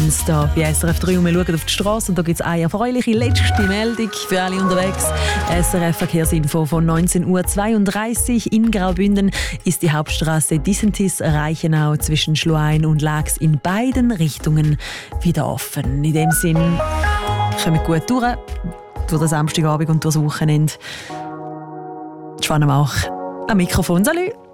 uns hier bei SRF 3 und wir schauen auf die Straße und da gibt es eine erfreuliche letzte Meldung für alle unterwegs. SRF Verkehrsinfo von 19.32 Uhr. In Graubünden ist die Hauptstraße Disentis-Reichenau zwischen Schluein und Lax in beiden Richtungen wieder offen. In dem Sinn, kommen gut durch den Samstagabend und durch das Wochenende. Schwanenmach am Mikrofon. Salut!